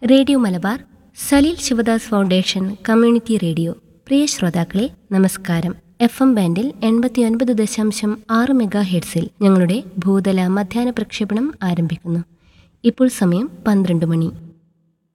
Radio Malabar Saleel Sivadas foundation community radio. പ്രിയ ശ്രോതാക്കളെ നമസ്കാരം. FM ബാൻഡിൽ 89.6 mega ഹെർട്സിൽ ഞങ്ങളുടെ ഭൂതല മധ്യാഹ്ന പ്രക്ഷേപണം ആരംഭിക്കുന്നു. ഇപ്പോൾ സമയം 12 മണി.